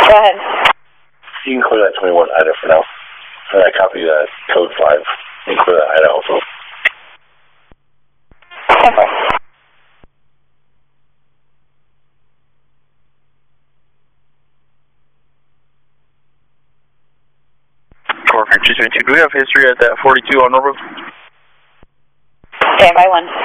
Go ahead. You can clear that 21 Idaho for now. And I copy that code 5. You can clear that Idaho for 10-4. Do we have history at that 42 on Norwood? Stand by 1.